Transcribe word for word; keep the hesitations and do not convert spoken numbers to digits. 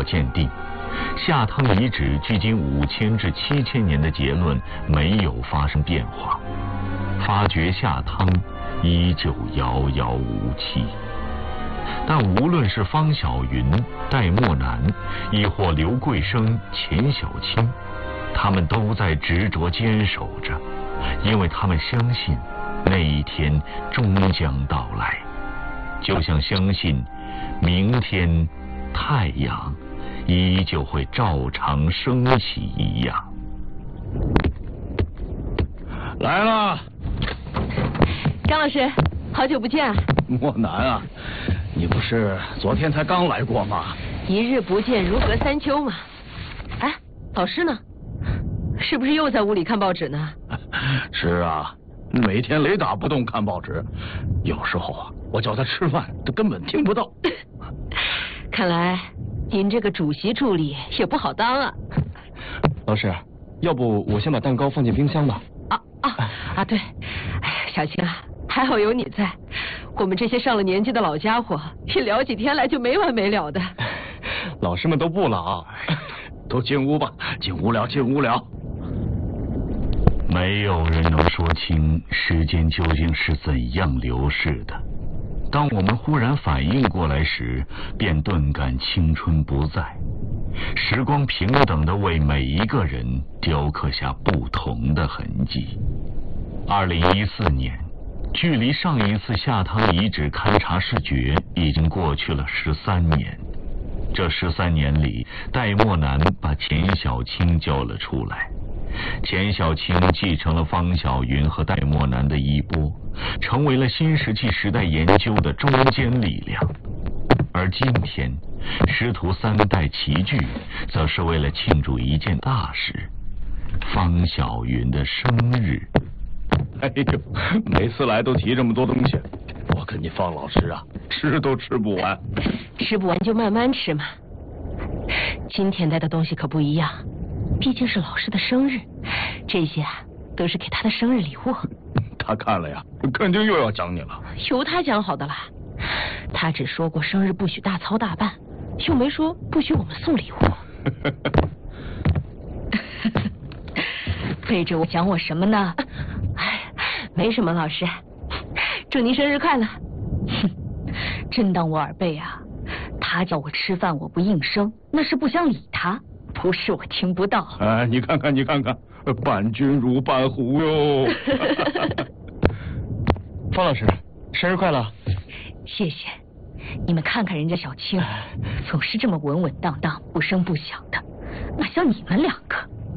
鉴定，下汤遗址距今五千至七千年的结论没有发生变化，发掘下汤依旧遥遥无期。但无论是方小云、戴墨南，亦或刘桂生、钱小青，他们都在执着坚守着，因为他们相信那一天终将到来，就像相信明天太阳依旧会照常升起一样。 来了， 张老师，好久不见啊！ 莫南啊，你不是昨天才刚来过吗？ 一日不见如隔三秋嘛。哎，老师呢？是不是又在屋里看报纸呢？ 是啊，每天雷打不动看报纸，有时候啊，我叫他吃饭，他根本听不到。 看来您这个主席助理也不好当啊。 老师，要不我先把蛋糕放进冰箱吧。 啊啊啊！对，哎呀，小青啊，还好有你在。我们这些上了年纪的老家伙，一聊起天来就没完没了的。 老师们都不老， 都进屋吧，进屋聊，进屋聊。 没有人能说清时间究竟是怎样流逝的。当我们忽然反应过来时，便顿感青春不在。时光平等地为每一个人雕刻下不同的痕迹。二零一四年，距离上一次下汤遗址勘察视觉已经过去了十三年。这十三年里，戴墨南把钱小青叫了出来。钱小青继承了方小云和戴墨南的衣钵，成为了新石器时代研究的中坚力量。而今天，师徒三代齐聚，则是为了庆祝一件大事——方小云的生日。 哎呦，每次来都提这么多东西，我跟你方老师啊，吃都吃不完。 吃不完就慢慢吃嘛。今天带的东西可不一样，毕竟是老师的生日，这些啊都是给他的生日礼物。 他看了呀，肯定又要讲你了。 由他讲好的啦，他只说过生日不许大操大办，又没说不许我们送礼物。背着我讲我什么呢？哎，没什么，老师，祝您生日快乐。 哼，真当我耳背啊？他叫我吃饭我不应声，那是不想理他，不是我听不到。 哎，你看看，你看看，伴君如伴虎哟。 方老师，生日快乐！ 谢谢。你们看看人家小青，总是这么稳稳当当、不声不响的，哪像你们两个。